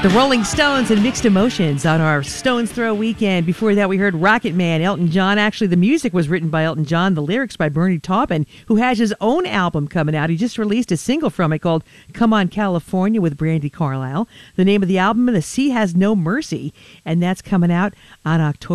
The Rolling Stones and Mixed Emotions on our Stones Throw weekend. Before that, we heard Rocket Man, Elton John. Actually, the music was written by Elton John, the lyrics by Bernie Taupin, who has his own album coming out. He just released a single from it called Come On California with Brandi Carlile. The name of the album, The Sea Has No Mercy, and that's coming out on October